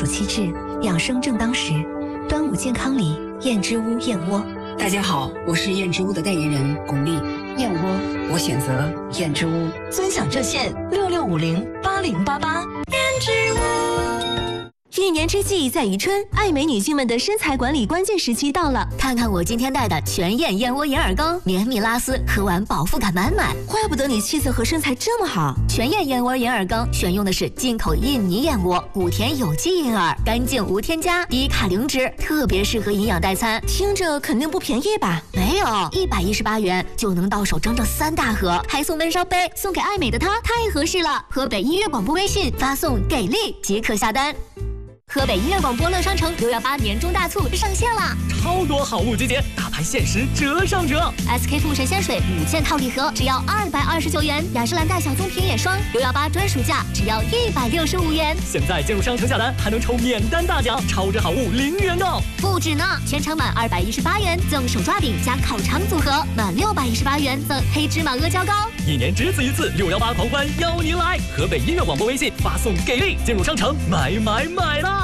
暑气至，养生正当时。端午健康礼，燕之屋燕窝。 大家好，我是燕之屋的代言人巩俐。燕窝，我选择燕之屋。 尊享热线66508088。 燕之屋。 一年之计在于春，爱美女性们的身材管理关键时期到了。看看我今天带的全燕燕窝银耳羹，绵密拉丝，喝完饱腹感满满。怪不得你气色和身材这么好。全燕燕窝银耳羹选用的是进口印尼燕窝，谷田有机银耳，干净无添加，低卡零脂，特别适合营养代餐。听着肯定不便宜吧？没有，118元就能到手整整3大盒，还送温烧杯，送给爱美的她太合适了。河北音乐广播微信发送给力即可下单。河北音乐广播乐商城618年终大促上线了， 超多好物集结，大盘限时折上折。 SK 富神仙水5件套礼盒只要229元，雅诗兰黛小棕瓶眼霜618专属价只要165元。 现在进入商城下单还能抽免单大奖，超值好物零元购。 不止呢，全场满218元赠手抓饼加烤肠组合，满618元赠黑芝麻阿胶糕。 一年只此一次，618狂欢邀您来！河北音乐广播微信发送给力，进入商城买啦！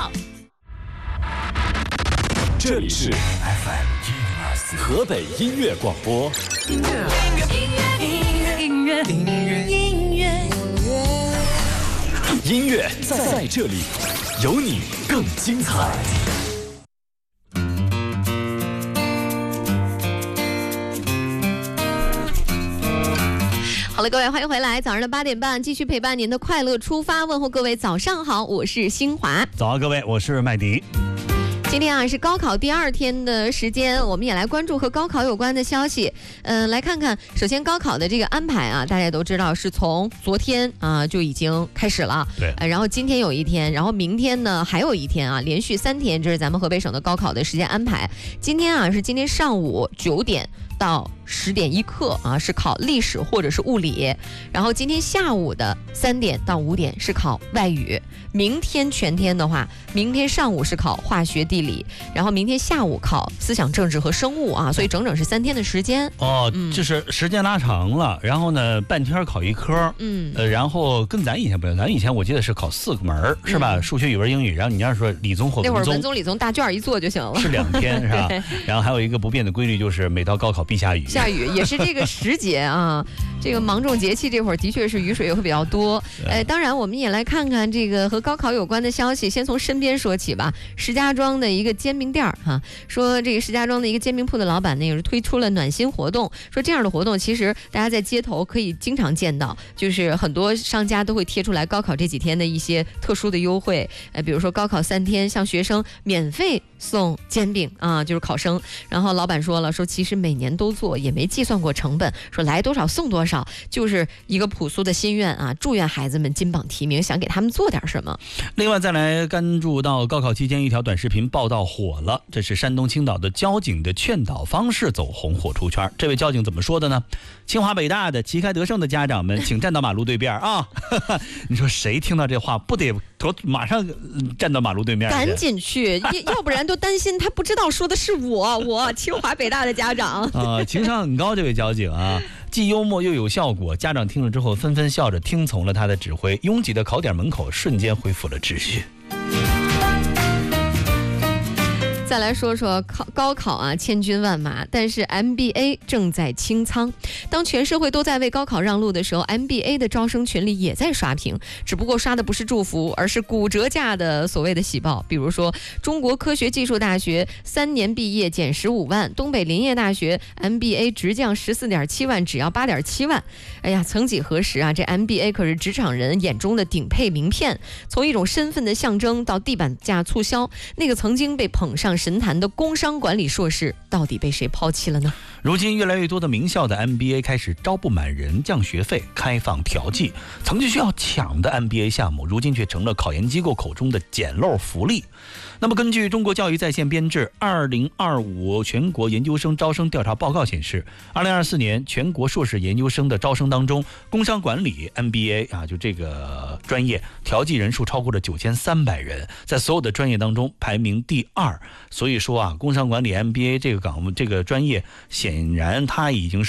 这里是 FM 河北音乐广播。音乐在这里，有你更精彩。 好了，各位，欢迎回来。早上的8点半，继续陪伴您的快乐出发。问候各位早上好，我是新华。 早上各位，我是麦迪。 今天啊是高考第2天的时间，我们也来关注和高考有关的消息。来看看，首先高考的这个安排啊，大家都知道是从昨天啊就已经开始了。 对。 然后今天有一天，然后明天呢还有一天啊，连续3天，这是咱们河北省的高考的时间安排。今天啊是今天上午9点到10点1刻啊是考历史或者是物理，然后今天下午的3点到5点是考外语。明天全天的话，明天上午是考化学地理，然后明天下午考思想政治和生物啊，所以整整是3天的时间。 哦，就是时间拉长了，然后呢半天考一科，然后跟咱以前不一样，咱以前我记得是考4个门是吧？数学、语文、英语，然后你要是说理综或文综， 那会儿文综理综大卷一做就行了， 是2天是吧？然后还有一个不变的规律，就是每到高考必下雨。 下雨也是这个时节啊，这个芒种节气这会儿的确是雨水也会比较多。当然我们也来看看这个和高考有关的消息，先从身边说起吧。石家庄的一个煎饼店哈，说这个石家庄的一个煎饼铺的老板呢，也是推出了暖心活动，说这样的活动其实大家在街头可以经常见到，就是很多商家都会贴出来高考这几天的一些特殊的优惠，比如说高考3天向学生免费送煎饼啊，就是考生。然后老板说了，说其实每年都做，也没计算过成本，说来多少送多少，就是一个朴素的心愿啊，祝愿孩子们金榜题名，想给他们做点什么。 另外再来关注到高考期间一条短视频报道火了，这是山东青岛的交警的劝导方式走红火出圈。这位交警怎么说的呢？清华北大的旗开得胜的家长们请站到马路对边啊！你说谁听到这话不得马上站到马路对面， 赶紧去，要不然都担心他不知道说的是我清华北大的家长情商很高这位交警啊，既幽默又有效果，家长听了之后纷纷笑着听从了他的指挥，拥挤的考点门口瞬间恢复了秩序。 再来说说高考啊，千军万马，但是 MBA 正在清仓。当全社会都在为高考让路的时候， MBA 的招生群里也在刷屏，只不过刷的不是祝福，而是骨折价的所谓的喜报。比如说中国科学技术大学3年毕业减15万，东北林业大学 MBA 直降14.7万，只要8.7万。哎呀，曾几何时啊，这 MBA 可是职场人眼中的顶配名片，从一种身份的象征到地板价促销，那个曾经被捧上神坛的工商管理硕士到底被谁抛弃了呢？ 如今越来越多的名校的 MBA 开始招不满人，降学费，开放调剂，曾经需要抢的 MBA 项目，如今却成了考研机构口中的捡漏福利。那么根据中国教育在线编制2025全国研究生招生调查报告显示，2024年全国硕士研究生的招生当中，工商管理 MBA 啊，就这个专业调剂人数超过了9300人，在所有的专业当中排名第2。所以说啊，工商管理 MBA 这个专业显然它已经是